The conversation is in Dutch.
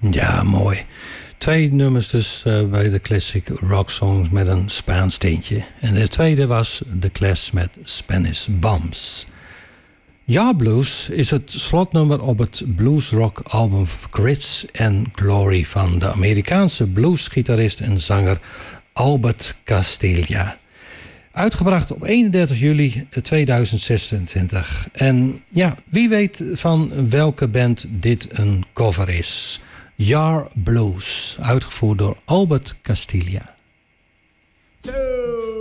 Ja, mooi. 2 nummers dus bij de classic rock songs met een Spaans tintje. En de tweede was The Clash met Spanish Bombs. Ja Blues is het slotnummer op het bluesrock album Grits and Glory van de Amerikaanse bluesgitarist en zanger Albert Castiglia. Uitgebracht op 31 juli 2026. En ja, wie weet van welke band dit een cover is. Yar Blues, uitgevoerd door Albert Castiglia.